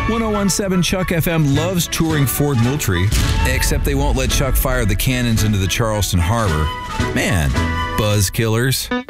1017 Chuck FM loves touring Fort Moultrie, except they won't let Chuck fire the cannons into the Charleston Harbor. Man, buzz killers.